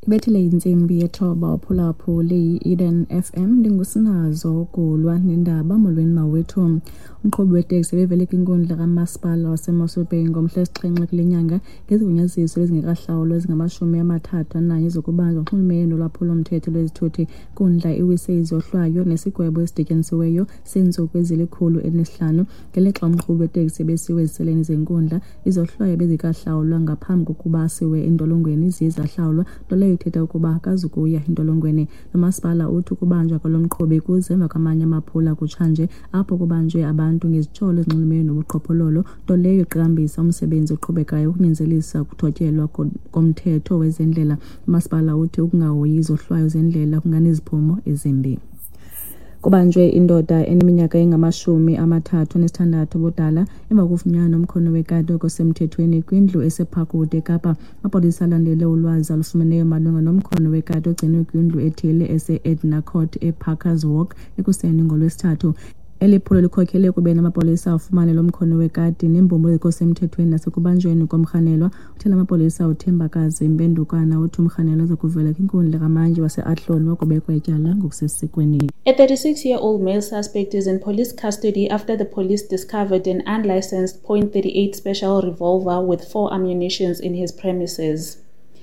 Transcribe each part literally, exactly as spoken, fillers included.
Ibethile insimbi yethoba uphulaphuli yi-Eden F M ndingusinazo kulwa nendaba molweni mawethu. Umqhubi weteksi bevele kwinkundla kamasipala waseMossel Bay ngomhla wesixhenxe kule nyanga ngezigunyaziso ezingekahlawulwa ezingamashumi amathathu ananye zokubanjwa nxulumene nolwaphulo-mthetho lwezithuthi kundla iwise izohlwayo nesigwebo esidityanisiweyo seentsuku ezilikhulu elinesihlanu ngelixa umqhubi weteksi besiwe eziseleni zenkundla. Izohlwayo bezikahlawulwa ngaphambi kokuba asiwe entolongweni ziye zahlawulwa, nto leyo ithetha ukuba akazukuya entolongweni. Nomasipala uthi ukubanjwa kwalo mqhubi kuze emva kwamanye amaphula kutshanje apho kubanjwe abantu ngezitsholo ezinxulumene nobuqhophololo, nto leyo iqhakambisa umsebenzi oqhubekayo ukunyanzelisa ukuthotyelwa komthetho wezendlela. Umasipala uthi ukungahoyi izohlwayo zendlela kunganeziphumo ezimbi. Kubanjwe indoda eneminyaka engamashumi amathathu nesithandathu ubudala emva kokufunyanwa nomkhono wekati osemthethweni kwindlu eseParkwood eKapa. Amapolisa alandele ulwazi alufumeneyo malunga nomkhono wekati ogcinwe kwindlu ethile ese-Edna Court eParkers Walk ekuseni ngolwesithathu. Eli phulo likhokhele ekubeni amapolisa afumane lo mkhono wekati nembumbo ezikho semthethweni nasekubanjweni komrhanelwa. Uthela amapolisa uThembakazi Mbendukana uthi umrhanelwa uzakuvela kwinkundla kamantyi wase-Athlone wakubekwa ityala ngokusesikweni. A thirty-six-year-old male suspect is in police custody after the police discovered an unlicensed point three eight special revolver with four ammunitions in his premises.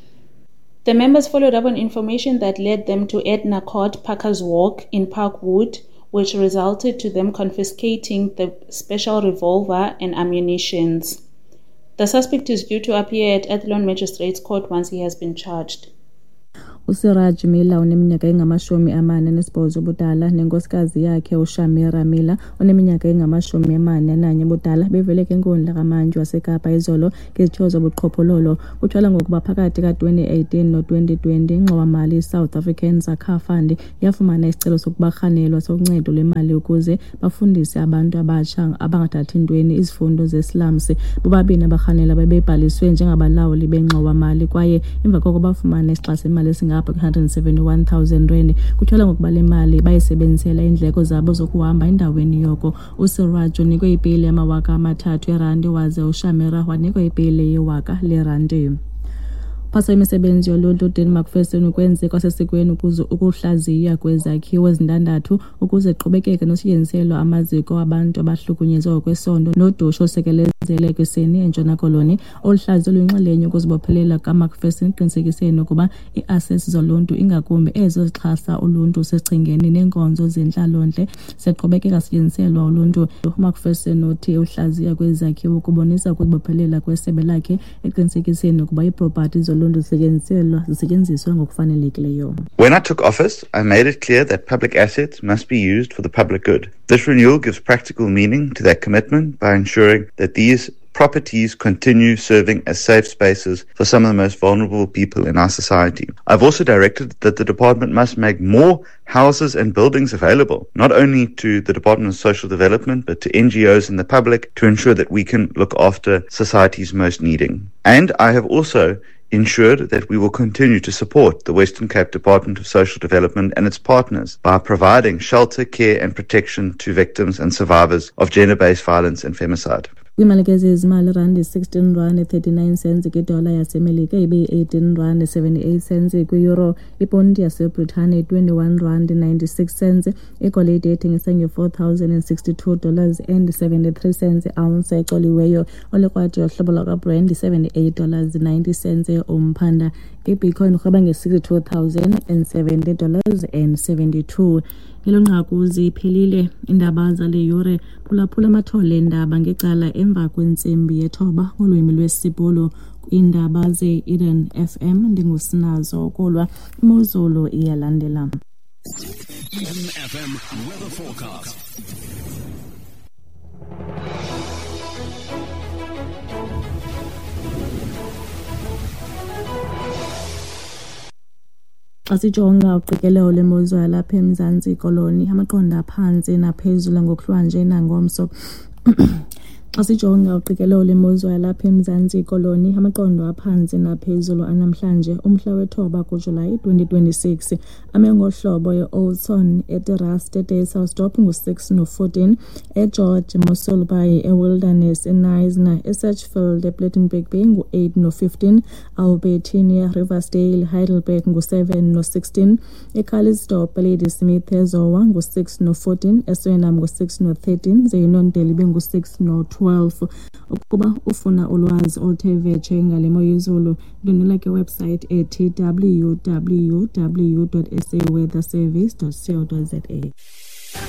The members followed up on information that led them to Edna Court, Parkers Walk in Parkwood, which resulted to them confiscating the special revolver and ammunitions. The suspect is due to appear at Athlone Magistrates Court once he has been charged. uSiraj Mila oneminyaka engamashumi amane nesibhozo ubudala nenkosikazi yakhe uShamira Mila oneminyaka engamashumi amane nanye ubudala bevele kwinkundla kamantyi waseKapa izolo ngezitsholo zobuqhophololo. Kutshwala ngokuba phakathi ka-twenty eighteen no-twenty twenty ingxowamali iSouth African Zakha Fund yafumana isicelo sokubarhanelwa soncedo lwemali ukuze bafundise abantu abatsha abangathathi ntweni izifundo zeslums. Bobabini abarhanelwa babebhaliswe njengabalawuli bengxowamali kwaye emva koko bafumana isixha semali esinga one hundred seventy-one thousand rand. Kuthola ngokuba le mali bayisebenzisela indleko zabo zokuhamba endaweni yoko. uSiraj unikwe ipeyili yamawaka amathathu erandi waze uShamira wanikwe ipeyili yewaka lerandi. Phasa imisebenzi yoluntu uDean McPherson ukwenze kwasesikweni ukuze ukuhlaziya kwezakhiwo ezintandathu ukuze qhubekeke nosetyenziselwa amaziko abantu abahlukunyezwa kwesondo nodusho osekelezele kweseni eNtshona Koloni. Oluhlaziyo luyinxalenye ukuzibophelela kaMcPherson eqinisekiseni ukuba ii-assets zoluntu ingakumbi ezo zixhasa uluntu sesichengeni neenkonzo zentlalo-ntle ziqhubekeka zisetyenziselwa uluntu. uMcPherson uthi uhlaziya kwezakhiwo kubonisa ukuzibophelela kwesebe lakhe eqinisekiseni ukuba iiproperty zoluntu When I took office, I made it clear that public assets must be used for the public good. This renewal gives practical meaning to that commitment by ensuring that these properties continue serving as safe spaces for some of the most vulnerable people in our society. I've also directed that the department must make more houses and buildings available, not only to the Department of Social Development, but to N G Os and the public to ensure that we can look after society's most needing. And I have also ensured that we will continue to support the Western Cape Department of Social Development and its partners by providing shelter, care and protection to victims and survivors of gender-based violence and femicide. Kwimalekezi ezimali rand sixteen rand thirty-nine cents kwidola yasemelika ibe eighteen rand seventy-eight cents kwi-euro. Iponti yaseBritane twenty-one rand ninety-six cents. Igolide ethengisa nge-four thousand sixty-two dollars and seventy-three cents ounce exoliweyo. Olekrwadi yohlobo lwakaBrand seventy-eight dollars ninety cents umphanda. iBitcoin urhweba nge-sixty-two thousand seventy dollars and seventy-two. Ngelo nqaku ziphelile indaba zale yure. Phulaphula amathole endaba ngecala emva kwentsimbi yethoba ngolwimi lwesibhulu kwindaba ze-Eden F M. Ndingusinazo kulwa imozulu iyalandela. Eden F M weather forecast. Asijonga uqikelelo lwemozulu lapha eMzantsi Koloni amaqondo aphansi naphezulu ngokuhlwanje nangomso Asijonga uqikelelo lemozulu lapha eMzantsi Koloni amaqondo aphansi naphezulu anamhlanje umhla wethoba kuJulayi twenty twenty-six amengohlobo eOldson eTerrace eSouthdorp ngu-six no fourteen eGeorge Mossel Bay eWilderness eNisna eSatchfield ePlettenberg Bay ngu-eight no fifteen Albertina Riversdale Heidelberg ngu-seven no sixteen eCalisdorp Ladysmith eZowa ngu-six no fourteen eSwellham ngu-six no thirteen zeYinondale ngu-six no twelve. Ukuba ufuna ulwazi oluthe vetshe ngale mo yezulu ndonela ke website ethi w w w dot s a weather service dot co dot za.